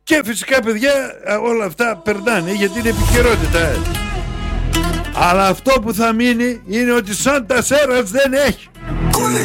Και φυσικά παιδιά όλα αυτά περνάνε γιατί είναι επικαιρότητα. Αλλά αυτό που θα μείνει είναι ότι σαν τα Σέρας δεν έχει.